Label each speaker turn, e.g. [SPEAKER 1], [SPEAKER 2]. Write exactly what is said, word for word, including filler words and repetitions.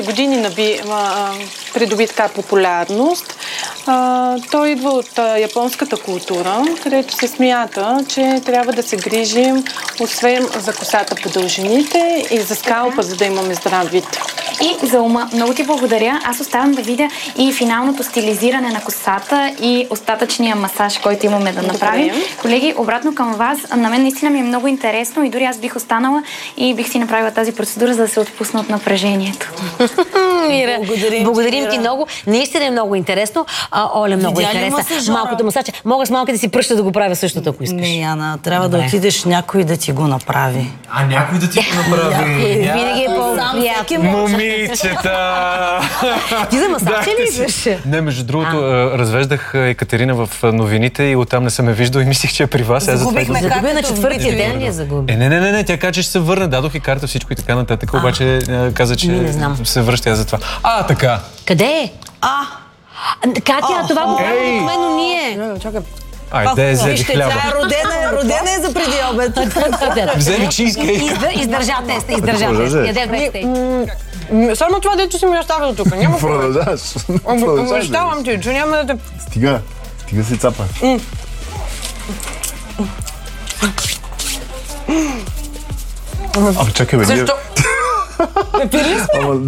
[SPEAKER 1] Години наби, а, придоби така популярност. А, той идва от а, японската култура, където се смята, че трябва да се грижим освен за косата по дължините и за скалпа, за да имаме здрав вид.
[SPEAKER 2] И за ума, много ти благодаря. Аз оставам да видя и финалното стилизиране на косата и остатъчния масаж, който имаме да направим. Добре. Колеги, обратно към вас. На мен наистина ми е много интересно и дори аз бих останала и бих си направила тази процедура, за да се отпусна от напрежението.
[SPEAKER 3] Мира, благодарим, благодарим ти много. Наистина е много интересно. А, Оля много
[SPEAKER 4] Видя
[SPEAKER 3] интересна. Малкото масаче. Мога с малки да си пръща да го правя същото, ако искаш.
[SPEAKER 4] Не, Яна, трябва Добре. да отидеш някой да ти го направи.
[SPEAKER 5] А някой да ти го направи?
[SPEAKER 3] Винаги е по-приятно.
[SPEAKER 5] Момичета!
[SPEAKER 3] Ти за масаче ли беше?
[SPEAKER 5] Не, между другото, развеждах Екатерина в новините и оттам не съм я виждал и мислих, че е при вас.
[SPEAKER 4] Загубихме
[SPEAKER 3] Загуби на четвъртия ден ли я загуби?
[SPEAKER 5] Е, не, не, не, не, тя каза, че ще се върне. Дадох и карта, всичко и така нататък, обаче каза, че се връща за това. А, така.
[SPEAKER 3] Къде е?
[SPEAKER 4] А!
[SPEAKER 3] Катя, това го правим от мен, но ние.
[SPEAKER 4] Чакай.
[SPEAKER 5] Айде, взеди хляба.
[SPEAKER 4] Тя е родена, родена е за преди обед.
[SPEAKER 5] Вземи чизкейк.
[SPEAKER 3] Издържа теста, издържа теста. Ядеш бекстейдж.
[SPEAKER 6] Само това, дето си ми оставил тук. Няма
[SPEAKER 7] Продължаваш.
[SPEAKER 6] Обещавам ти, че няма да те...
[SPEAKER 7] Стига. Стига се цапа. Абе, чакай, бе.
[SPEAKER 6] Защо? Пили сме?